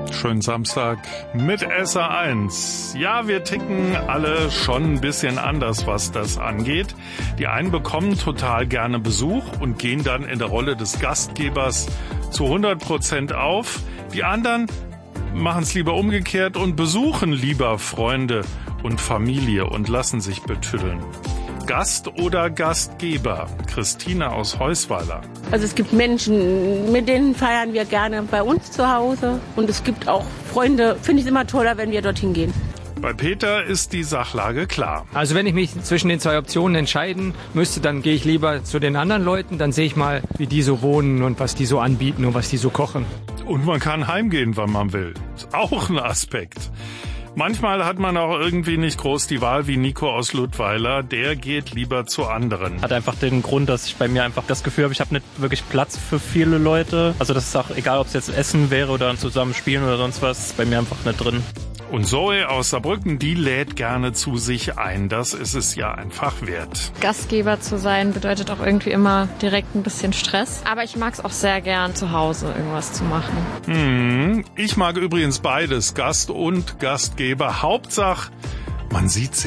Schönen Samstag mit SR1. Ja, wir ticken alle schon ein bisschen anders, was das angeht. Die einen bekommen total gerne Besuch und gehen dann in der Rolle des Gastgebers zu 100% auf. Die anderen machen es lieber umgekehrt und besuchen lieber Freunde und Familie und lassen sich betüddeln. Gast oder Gastgeber? Christina aus Heusweiler. Also es gibt Menschen, mit denen feiern wir gerne bei uns zu Hause. Und es gibt auch Freunde, finde ich es immer toller, wenn wir dorthin gehen. Bei Peter ist die Sachlage klar. Also wenn ich mich zwischen den zwei Optionen entscheiden müsste, dann gehe ich lieber zu den anderen Leuten. Dann sehe ich mal, wie die so wohnen und was die so anbieten und was die so kochen. Und man kann heimgehen, wann man will. Ist auch ein Aspekt. Manchmal hat man auch irgendwie nicht groß die Wahl wie Nico aus Ludweiler. Der geht lieber zu anderen. Hat einfach den Grund, dass ich bei mir einfach das Gefühl habe, ich habe nicht wirklich Platz für viele Leute. Also das ist auch egal, ob es jetzt Essen wäre oder zusammen spielen oder sonst was, ist bei mir einfach nicht drin. Und Zoe aus Saarbrücken, die lädt gerne zu sich ein. Das ist es ja einfach wert. Gastgeber zu sein bedeutet auch irgendwie immer direkt ein bisschen Stress. Aber ich mag es auch sehr gern, zu Hause irgendwas zu machen. Ich mag übrigens beides, Gast und Gastgeber. Hauptsache, man sieht sich.